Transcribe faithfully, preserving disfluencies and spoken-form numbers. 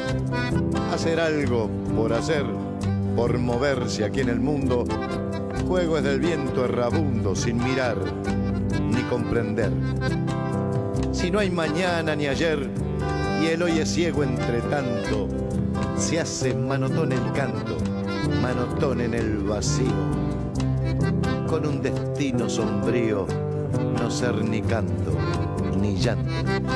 Hacer algo por hacer, por moverse aquí en el mundo, juego es del viento errabundo, sin mirar ni comprender. Si no hay mañana ni ayer, y el hoy es ciego entre tanto, se hace manotón el canto, manotón en el vacío, con un destino sombrío, no ser ni canto ni llanto.